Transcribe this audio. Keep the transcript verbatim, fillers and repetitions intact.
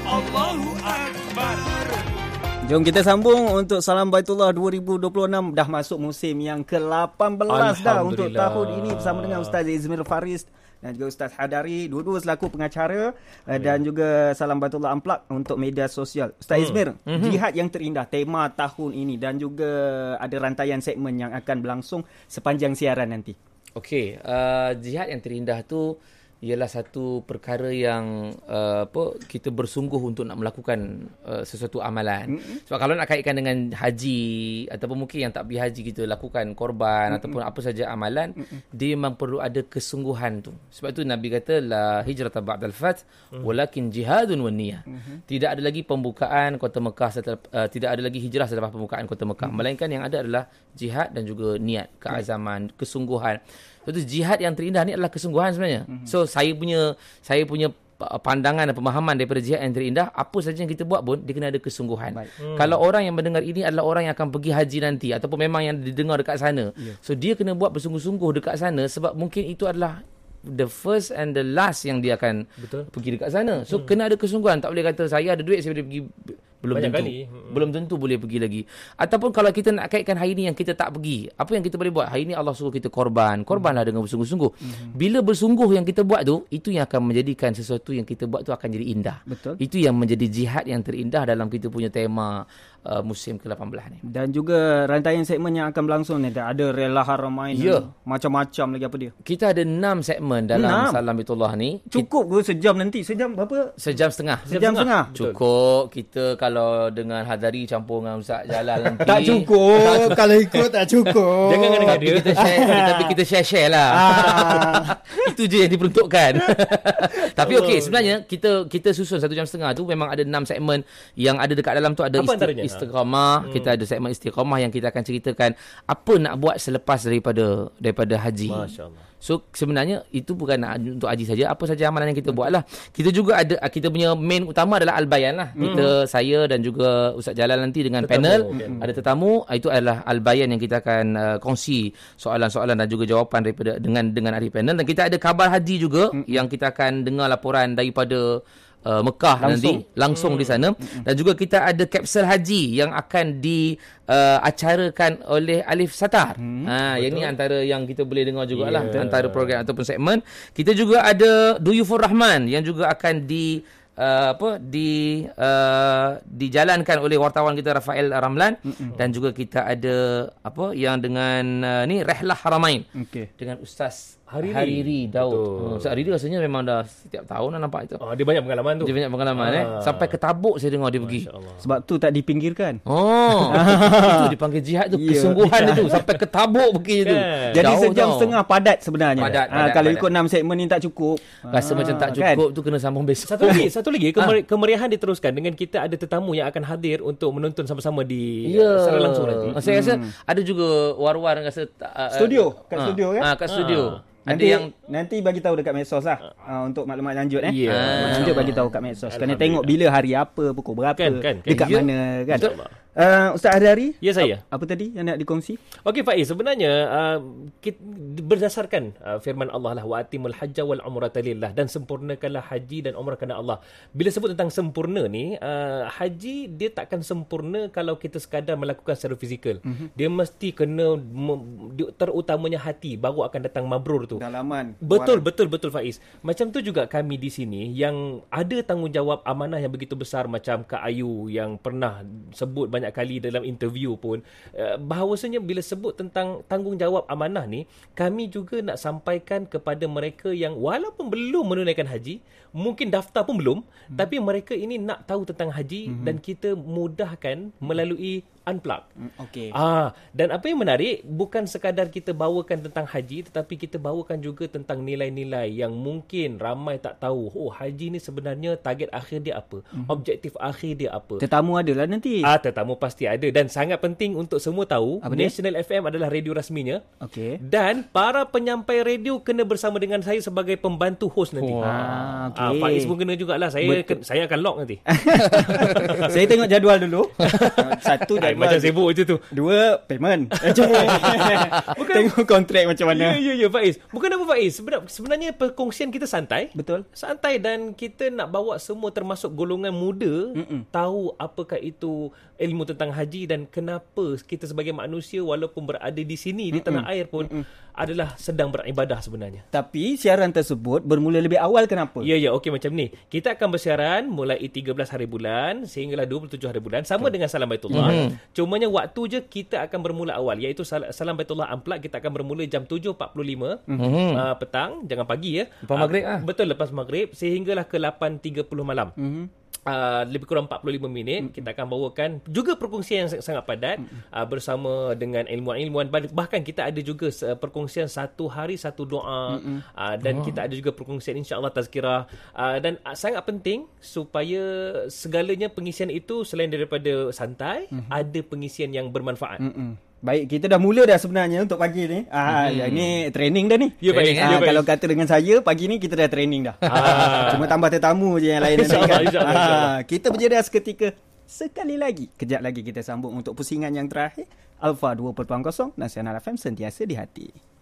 Allahu Akbar. Jom kita sambung untuk Salam Baitullah dua ribu dua puluh enam. Dah masuk musim yang ke lapan belas dah untuk tahun ini bersama dengan Ustaz Izmir Faris dan juga Ustaz Hadari, dua-dua selaku pengacara uh, dan juga Salam Baitullah Unplugged untuk media sosial. Ustaz hmm. Izmir, mm-hmm. jihad yang terindah, tema tahun ini dan juga ada rantaian segmen yang akan berlangsung sepanjang siaran nanti. Okey, uh, jihad yang terindah tu ialah satu perkara yang uh, apa kita bersungguh untuk nak melakukan uh, sesuatu amalan. Mm-hmm. Sebab kalau nak kaitkan dengan haji ataupun mungkin yang tak pergi haji kita lakukan korban mm-hmm. ataupun apa saja amalan, mm-hmm. dia memang perlu ada kesungguhan tu. Sebab tu Nabi kata la hijrata ba'dal fath mm-hmm. walakin jihadun wan niyah. Mm-hmm. Tidak ada lagi pembukaan kota Mekah setelah uh, tidak ada lagi hijrah setelah pembukaan kota Mekah. Mm-hmm. Melainkan yang ada adalah jihad dan juga niat, keazaman, mm-hmm. kesungguhan. So, jihad yang terindah ni adalah kesungguhan sebenarnya. Mm-hmm. So saya punya saya punya pandangan dan pemahaman daripada jihad yang terindah, apa saja yang kita buat pun dia kena ada kesungguhan. Hmm. Kalau orang yang mendengar ini adalah orang yang akan pergi haji nanti ataupun memang yang didengar dekat sana. Yeah. So dia kena buat bersungguh-sungguh dekat sana sebab mungkin itu adalah the first and the last yang dia akan Betul. pergi dekat sana. So hmm. kena ada kesungguhan. Tak boleh kata saya ada duit saya boleh pergi, belum banyak tentu. Kali. Hmm. Belum tentu boleh pergi lagi. Ataupun kalau kita nak kaitkan hari ini yang kita tak pergi, apa yang kita boleh buat? Hari ini Allah suruh kita korban. Korbanlah hmm. dengan bersungguh-sungguh. Hmm. Bila bersungguh yang kita buat tu, itu yang akan menjadikan sesuatu yang kita buat tu akan jadi indah. Betul. Itu yang menjadi jihad yang terindah dalam kita punya tema uh, musim ke lapan belas ni. Dan juga rantaian segmen yang akan berlangsung ni, ada Rela Haramain, ya. macam-macam lagi apa dia? Kita ada enam segmen dalam enam. Salam Baitullah ni. Cukup ke sejam nanti? Sejam berapa? Sejam setengah. Sejam, Sejam setengah. Cukup. Kita kalau dengan Hadari campur dengan Ustaz Jalal nanti. Tak cukup. Kalau ikut tak cukup. Jangan dengan dia. Kita share, tapi kita share-share lah. Itu je yang diperuntukkan. Tapi okey, sebenarnya kita kita susun satu jam setengah tu memang ada enam segmen yang ada dekat dalam tu. Ada isti- istiqamah. Hmm. Kita ada segmen istiqamah yang kita akan ceritakan apa nak buat selepas daripada daripada haji. Masya-Allah. So sebenarnya itu bukan untuk haji saja, apa saja amalan yang kita buat lah. Kita juga ada, kita punya main utama adalah Al-Bayan lah. Hmm. Kita, saya dan juga Ustaz Jalal nanti dengan tetamu, panel. Okay. Ada tetamu, itu adalah Al-Bayan yang kita akan uh, kongsi soalan-soalan dan juga jawapan daripada dengan dengan ahli panel. Dan kita ada khabar haji juga hmm. yang kita akan dengar laporan daripada Uh, Mekah langsung. nanti langsung hmm. di sana. hmm. Dan juga kita ada kapsul haji yang akan diacarakan uh, oleh Alif Satar. hmm. ha, yang ni antara yang kita boleh dengar jugalah, yeah. antara program ataupun segmen. Kita juga ada Duyufur Rahman yang juga akan di Uh, apa di uh, dijalankan oleh wartawan kita Rafael Ramlan. Mm-mm. Dan juga kita ada apa yang dengan uh, ni Rehlah Haramain, okay. dengan Ustaz Hariri, Hariri Daud. Hmm, Ustaz Hariri rasanya memang dah setiap tahun dah nampak itu. Oh, dia banyak pengalaman tu. Dia banyak pengalaman ah. eh. Sampai ke Tabuk saya dengar dia pergi. Sebab tu tak dipinggirkan. Oh. Itu dipanggil jihad tu, yeah. kesungguhan dia tu sampai ke Tabuk pergi kan. tu. Jadi Jauh sejam tau. setengah padat sebenarnya. Padat, ha, padat, kalau padat. ikut enam segmen ni tak cukup. Rasa ha, macam tak cukup kan? Tu kena sambung besok. Satu lagi, satu lagi kemer- kemeriahan diteruskan dengan kita ada tetamu yang akan hadir untuk menonton sama-sama di yeah. uh, secara langsung nanti. Saya rasa hmm. ada juga war-war rasa uh, studio, kat uh, studio kan? Ah, kat studio. Ah. Nanti ada yang nanti bagi tahu dekat medsos lah uh, untuk maklumat lanjut eh. Yeah. Uh, lanjut bagi tahu kat medsos. Kena tengok bila hari apa, pukul berapa, kan, kan, kan. dekat Ya. mana kan. Uh, Ustaz Hadari? Ya, saya. Apa, apa tadi yang nak dikongsi? Okey Faiz, sebenarnya uh, kita, berdasarkan uh, firman Allah lah, wa atimul hajja wal umrata lillah, dan sempurnakanlah haji dan umrah kerana Allah. Bila sebut tentang sempurna ni, uh, haji dia takkan sempurna kalau kita sekadar melakukan secara fizikal. Mm-hmm. Dia mesti kena terutamanya hati baru akan datang mabrur tu. Dalaman. Betul, betul, betul Faiz. Macam tu juga kami di sini yang ada tanggungjawab amanah yang begitu besar, macam Kak Ayu yang pernah sebut banyak kali dalam interview pun, uh, bahawasanya bila sebut tentang tanggungjawab amanah ni, kami juga nak sampaikan kepada mereka yang walaupun belum menunaikan haji, mungkin daftar pun belum, hmm. tapi mereka ini nak tahu tentang haji, hmm. dan kita mudahkan melalui Unplugged. Okey. Ah, dan apa yang menarik, bukan sekadar kita bawakan tentang haji, tetapi kita bawakan juga tentang nilai-nilai yang mungkin ramai tak tahu. Oh, haji ni sebenarnya target akhir dia apa? Mm-hmm. Objektif akhir dia apa? Tetamu adalah nanti. Ah, tetamu pasti ada, dan sangat penting untuk semua tahu, apa National dia? F M adalah radio rasminya. Okey. Dan para penyampai radio kena bersama dengan saya sebagai pembantu host nanti. Oh, ah, okay. ah, Faiz pun kena jugalah. Saya ke, saya akan lock nanti. Saya tengok jadual dulu. Satu dan macam sibuk je tu. Dua, payment. Bukan. Tengok kontrak macam mana. Ya, ya, ya, Faiz. Bukan apa Faiz. Sebenar, sebenarnya perkongsian kita santai. Betul. Santai dan kita nak bawa semua termasuk golongan muda Mm-mm. tahu apakah itu ilmu tentang haji dan kenapa kita sebagai manusia walaupun berada di sini Mm-mm. di tanah air pun Mm-mm. adalah sedang beribadah sebenarnya. Tapi siaran tersebut bermula lebih awal kenapa? Ya, ya, okey macam ni. Kita akan bersiaran mulai tiga belas hari bulan sehinggalah dua puluh tujuh hari bulan sama Betul. dengan Salam Baitullah. Mm-hmm. Cumanya waktu je kita akan bermula awal iaitu Salam Baitullah Unplugged kita akan bermula jam tujuh empat puluh lima mm-hmm. uh, petang, jangan pagi ya. Lepas maghrib ah. Betul, lepas maghrib sehinggalah ke lapan tiga puluh malam. Mm-hmm. Uh, lebih kurang empat puluh lima minit mm-hmm. kita akan bawakan juga perkongsian yang sangat padat mm-hmm. uh, bersama dengan ilmuwan-ilmuwan. Bahkan kita ada juga uh, perkongsian satu hari satu doa mm-hmm. uh, dan oh. kita ada juga perkongsian insya-Allah tazkirah uh, dan uh, sangat penting supaya segalanya pengisian itu selain daripada santai mm-hmm. ada pengisian yang bermanfaat. Mm-hmm. Baik, kita dah mula dah sebenarnya untuk pagi ni. Ah, hmm. Ini training dah ni. Ya, baik. Ah, ya, baik. Kalau kata dengan saya, pagi ni kita dah training dah. Ah. Cuma tambah tetamu je yang lain nanti kan. Ah, kita berjeda seketika. Sekali lagi. Kejap lagi kita sambung untuk pusingan yang terakhir. Alpha dua kosong kosong, Nasional F M sentiasa di hati.